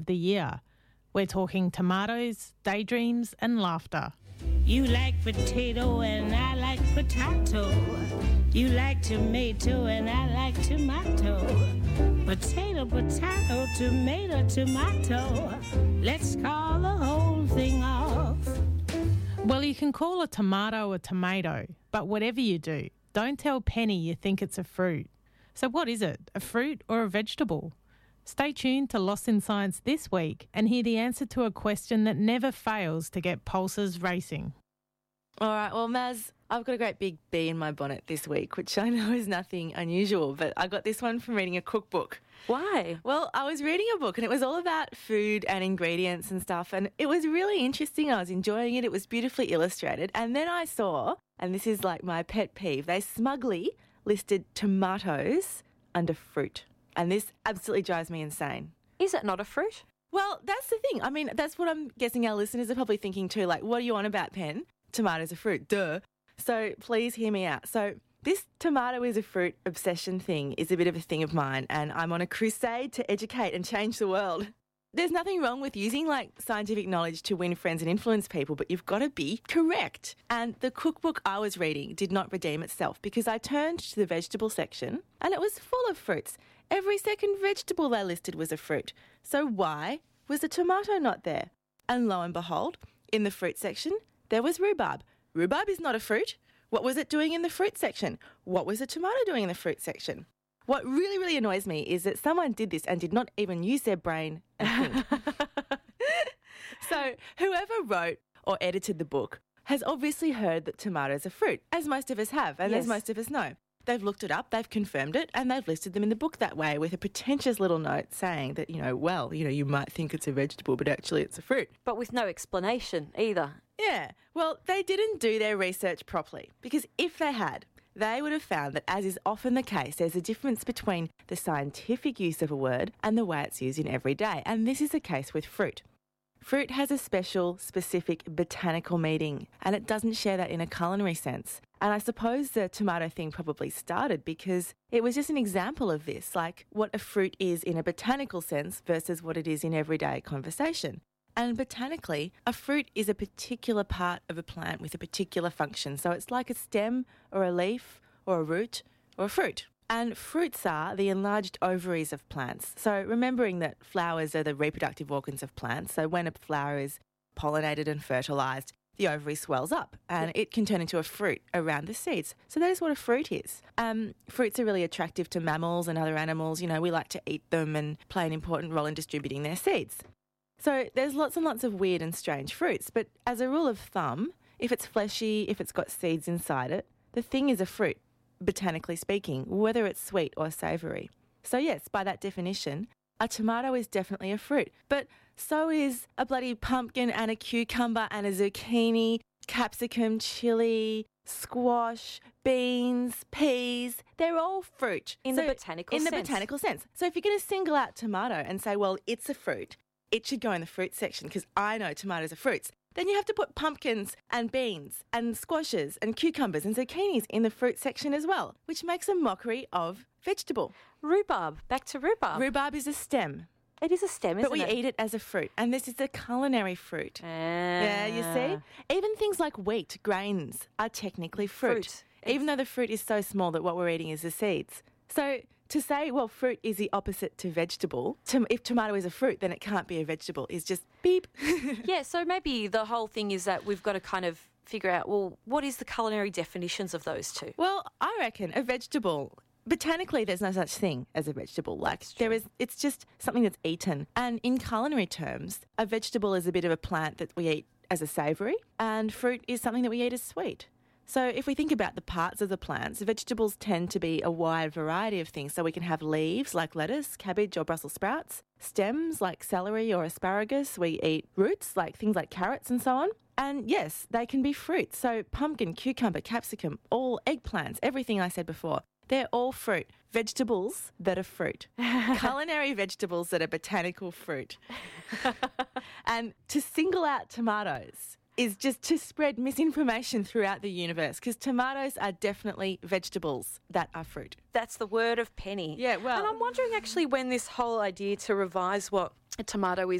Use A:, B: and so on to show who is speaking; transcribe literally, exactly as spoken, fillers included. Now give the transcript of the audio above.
A: of the year. We're talking tomatoes, daydreams and laughter.
B: You like potato and I like potato. You like tomato and I like tomato. Potato, potato, tomato, tomato. Let's call the whole thing off.
A: Well, you can call a tomato a tomato, but whatever you do, don't tell Penny you think it's a fruit. So what is it, a fruit or a vegetable? Stay tuned to Lost in Science this week and hear the answer to a question that never fails to get pulses racing.
C: All right, well, Maz, I've got a great big bee in my bonnet this week, which I know is nothing unusual, but I got this one from reading a cookbook.
D: Why?
C: Well, I was reading a book and it was all about food and ingredients and stuff, and it was really interesting. I was enjoying it. It was beautifully illustrated. And then I saw, and this is like my pet peeve, they smugly listed tomatoes under fruit. And this absolutely drives me insane.
D: Is it not a fruit?
C: Well, that's the thing. I mean, that's what I'm guessing our listeners are probably thinking too. Like, what are you on about, Pen? Tomatoes are fruit. Duh. So please hear me out. So this tomato is a fruit obsession thing is a bit of a thing of mine, and I'm on a crusade to educate and change the world. There's nothing wrong with using like scientific knowledge to win friends and influence people, but you've got to be correct. And the cookbook I was reading did not redeem itself because I turned to the vegetable section and it was full of fruits. Every second vegetable they listed was a fruit. So why was the tomato not there? And lo and behold, in the fruit section, there was rhubarb. Rhubarb is not a fruit. What was it doing in the fruit section? What was the tomato doing in the fruit section? What really, really annoys me is that someone did this and did not even use their brain and think. So whoever wrote or edited the book has obviously heard that tomatoes are fruit, as most of us have and
D: Yes.
C: as most of us know. They've looked it up, they've confirmed it, and they've listed them in the book that way with a pretentious little note saying that, you know, well, you know, you might think it's a vegetable, but actually it's a fruit.
D: But with no explanation either.
C: Yeah, well, they didn't do their research properly because if they had, they would have found that, as is often the case, there's a difference between the scientific use of a word and the way it's used in every day, and this is the case with fruit. Fruit has a special, specific botanical meaning, and it doesn't share that in a culinary sense. And I suppose the tomato thing probably started because it was just an example of this, like what a fruit is in a botanical sense versus what it is in everyday conversation. And botanically, a fruit is a particular part of a plant with a particular function. So it's like a stem or a leaf or a root or a fruit. And fruits are the enlarged ovaries of plants. So remembering that flowers are the reproductive organs of plants. So when a flower is pollinated and fertilised, the ovary swells up and it can turn into a fruit around the seeds. So that is what a fruit is. Um, fruits are really attractive to mammals and other animals. You know, we like to eat them and play an important role in distributing their seeds. So there's lots and lots of weird and strange fruits. But as a rule of thumb, if it's fleshy, if it's got seeds inside it, the thing is a fruit, botanically speaking, whether it's sweet or savoury. So yes, by that definition, a tomato is definitely a fruit. But so is a bloody pumpkin and a cucumber and a zucchini, capsicum, chilli, squash, beans, peas. They're all fruit.
D: In
C: So-
D: the botanical
C: in
D: sense.
C: the botanical sense. So if you're going to single out tomato and say, well, it's a fruit, it should go in the fruit section because I know tomatoes are fruits, then you have to put pumpkins and beans and squashes and cucumbers and zucchinis in the fruit section as well, which makes a mockery of vegetable.
D: Rhubarb. Back to rhubarb.
C: Rhubarb is a stem,
D: It is a stem, isn't
C: but we
D: it?
C: eat it as a fruit, and this is a culinary fruit.
D: Ah.
C: Yeah, you see? Even things like wheat, grains, are technically fruit,
D: Fruit.
C: even though the fruit is so small that what we're eating is the seeds. So to say, well, fruit is the opposite to vegetable, to, if tomato is a fruit, then it can't be a vegetable, is just beep.
D: Yeah, so maybe the whole thing is that we've got to kind of figure out, well, what is the culinary definitions of those two?
C: Well, I reckon a vegetable, botanically, there's no such thing as a vegetable. Like there is, it's just something that's eaten. And in culinary terms, a vegetable is a bit of a plant that we eat as a savoury, and fruit is something that we eat as sweet. So if we think about the parts of the plants, vegetables tend to be a wide variety of things. So we can have leaves like lettuce, cabbage or Brussels sprouts, stems like celery or asparagus. We eat roots like things like carrots and so on. And yes, they can be fruits. So pumpkin, cucumber, capsicum, all eggplants, everything I said before, they're all fruit. Vegetables that are fruit. Culinary vegetables that are botanical fruit. And to single out tomatoes is just to spread misinformation throughout the universe, because tomatoes are definitely vegetables that are fruit.
D: That's the word of Penny.
C: Yeah, well-
D: And I'm wondering actually when this whole idea to revise what a tomato is